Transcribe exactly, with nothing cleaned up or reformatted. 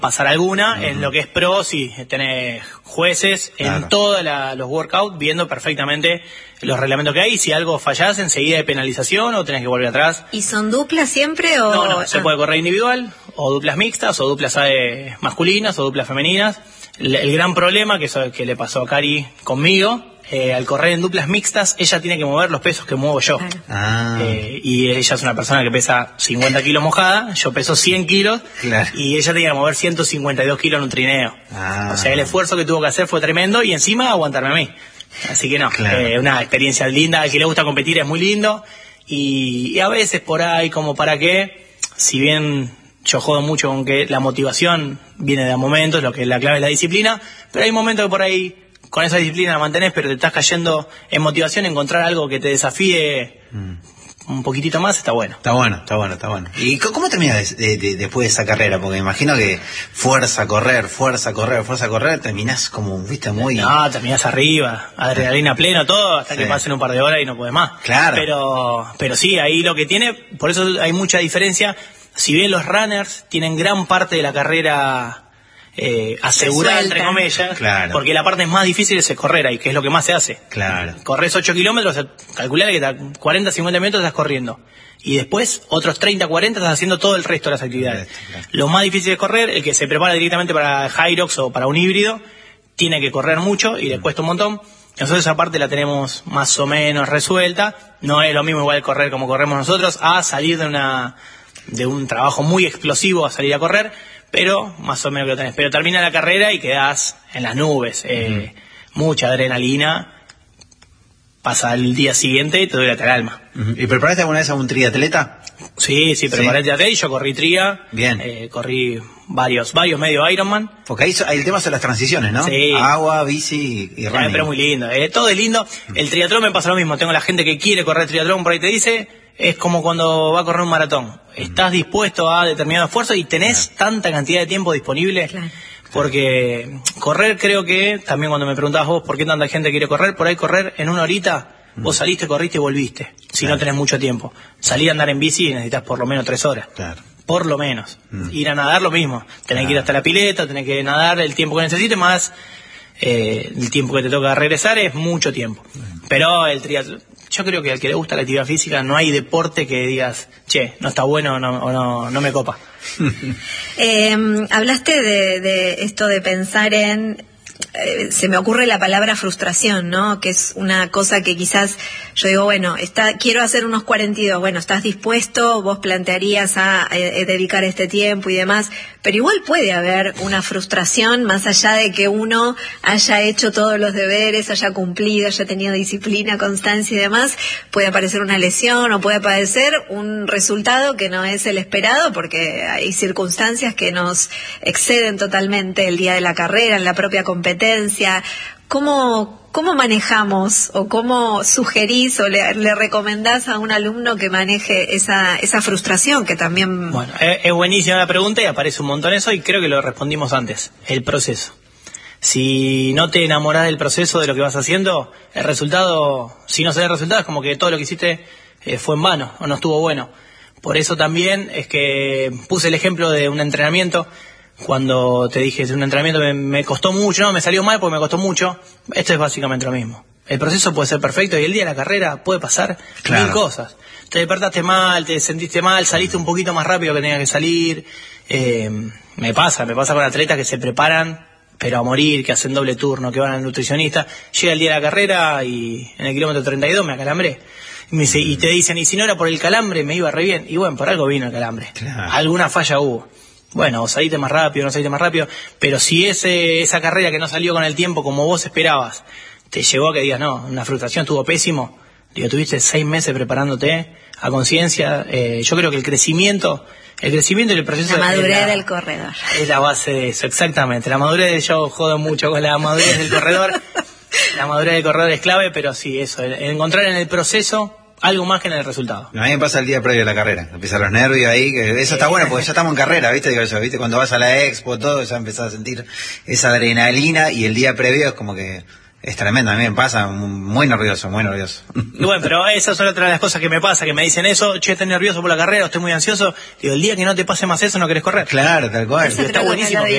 pasar alguna. Uh-huh. En lo que es pro, sí, tenés jueces claro. en todos los workouts viendo perfectamente los reglamentos que hay. Y si algo fallás, enseguida hay penalización o tenés que volver atrás. ¿Y son duplas siempre o...? No, no, se ah. puede correr individual, o duplas mixtas, o duplas eh, masculinas, o duplas femeninas. El, el gran problema que, eso, que le pasó a Cari conmigo, eh, al correr en duplas mixtas, ella tiene que mover los pesos que muevo yo. Claro. Ah. Eh, y ella es una persona que pesa cincuenta kilos mojada, yo peso cien kilos, claro. y ella tenía que mover ciento cincuenta y dos kilos en un trineo. Ah. O sea, el esfuerzo que tuvo que hacer fue tremendo, y encima aguantarme a mí. Así que no, claro. eh, una experiencia linda. Al que le gusta competir es muy lindo, y, y a veces por ahí, como para qué, si bien yo jodo mucho con que la motivación viene de a momentos, lo que la clave es la disciplina, pero hay momentos que por ahí con esa disciplina la mantenés, pero te estás cayendo en motivación. Encontrar algo que te desafíe mm. un poquitito más está bueno. Está bueno, está bueno, está bueno. ¿Y cómo terminas de, de, de, después de esa carrera? Porque me imagino que fuerza, correr, fuerza, correr, fuerza, correr, terminás como, viste, muy... No, terminás arriba, adrenalina pleno, todo, hasta sí. que pasen un par de horas y no puedes más. Claro. Pero, pero sí, ahí lo que tiene, por eso hay mucha diferencia. Si bien los runners tienen gran parte de la carrera eh, asegurada, entre comillas, claro. porque la parte más difícil es correr ahí, que es lo que más se hace. Claro. Corres ocho kilómetros, calculale que cuarenta, cincuenta minutos estás corriendo. Y después, otros treinta, cuarenta estás haciendo todo el resto de las actividades. Claro. Lo más difícil es correr. El que se prepara directamente para Hyrox o para un híbrido, tiene que correr mucho y le cuesta un montón. Nosotros esa parte la tenemos más o menos resuelta. No es lo mismo igual correr como corremos nosotros, a salir de una... de un trabajo muy explosivo a salir a correr, pero más o menos que lo tenés. Pero termina la carrera y quedás en las nubes, eh, uh-huh. mucha adrenalina, pasa el día siguiente y te duele hasta el alma. Uh-huh. ¿Y preparaste alguna vez a un triatleta? Sí, sí, preparé el triatleta y yo corrí tría. Bien. Eh, corrí varios, varios medio Ironman. Porque ahí, ahí el tema son las transiciones, ¿no? Sí. Agua, bici y running. Eh, pero muy lindo, eh, todo es lindo. Uh-huh. El triatlón me pasa lo mismo, tengo la gente que quiere correr triatlón, por ahí te dice... Es como cuando va a correr un maratón. Estás dispuesto a determinado esfuerzo y tenés claro. tanta cantidad de tiempo disponible. Claro. Porque correr, creo que, también cuando me preguntabas vos por qué tanta gente quiere correr, por ahí correr en una horita, mm. vos saliste, corriste y volviste. Si claro. no tenés mucho tiempo. Salir a andar en bici necesitas por lo menos tres horas. Claro. Por lo menos. Mm. Ir a nadar lo mismo. Tenés claro. que ir hasta la pileta, tenés que nadar el tiempo que necesites, más eh, el tiempo que te toca regresar es mucho tiempo. Mm. Pero el triatlón... Yo creo que al que le gusta la actividad física no hay deporte que digas, che, no está bueno o no, o no, no me copa. eh, hablaste de, de esto de pensar en... Eh, se me ocurre la palabra frustración, ¿no? Que es una cosa que quizás yo digo, bueno, está, quiero hacer unos cuarenta y dos, bueno, ¿estás dispuesto? Vos plantearías a, a, a dedicar este tiempo y demás, pero igual puede haber una frustración más allá de que uno haya hecho todos los deberes, haya cumplido, haya tenido disciplina, constancia y demás, puede aparecer una lesión o puede aparecer un resultado que no es el esperado porque hay circunstancias que nos exceden totalmente el día de la carrera, en la propia competencia. ¿Cómo, cómo manejamos o cómo sugerís o le, le recomendás a un alumno que maneje esa, esa frustración que también... Bueno, es, es buenísima la pregunta y aparece un montón eso y creo que lo respondimos antes, el proceso. Si no te enamorás del proceso de lo que vas haciendo, el resultado, si no se da el resultado es como que todo lo que hiciste eh, fue en vano o no estuvo bueno. Por eso también es que puse el ejemplo de un entrenamiento. Cuando te dije, un entrenamiento me, me costó mucho, no, me salió mal porque me costó mucho. Esto es básicamente lo mismo. El proceso puede ser perfecto y el día de la carrera puede pasar claro. mil cosas. Te despertaste mal, te sentiste mal, saliste un poquito más rápido que tenías que salir. Eh, me pasa, me pasa con atletas que se preparan, pero a morir, que hacen doble turno, que van al nutricionista. Llega el día de la carrera y en el kilómetro treinta y dos me acalambré. Y, me dice, y te dicen, y si no era por el calambre, me iba re bien. Y bueno, por algo vino el calambre. Claro. Alguna falla hubo. Bueno, o saliste más rápido, no saliste más rápido, pero si ese esa carrera que no salió con el tiempo como vos esperabas, te llevó a que digas, no, una frustración, estuvo pésimo, digo, tuviste seis meses preparándote a conciencia, eh, yo creo que el crecimiento, el crecimiento y el proceso... La madurez la, del corredor. Es la base de eso, exactamente, la madurez, yo jodo mucho con la madurez del corredor, la madurez del corredor es clave, pero sí, eso, el, el encontrar en el proceso... algo más que en el resultado. A mí me pasa el día previo a la carrera. Empiezan los nervios ahí, que eso está bueno porque ya estamos en carrera, ¿viste? Digo yo, ¿viste? Cuando vas a la expo, todo, ya empezás a sentir esa adrenalina y el día previo es como que es tremendo. A mí me pasa muy nervioso, muy nervioso. Y bueno, pero esas son otras de las cosas que me pasa, que me dicen eso, che, estoy nervioso por la carrera, estoy muy ansioso. Digo, el día que no te pase más eso, no querés correr. Claro, tal cual. Está buenísimo.